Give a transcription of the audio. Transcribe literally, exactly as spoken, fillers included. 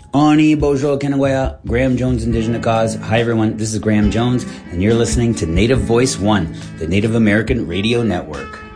Oni Bojo Kenawaya, Graham Jones Indigenous Cause. Hi everyone, this is Graham Jones, and you're listening to Native Voice One, the Native American Radio Network.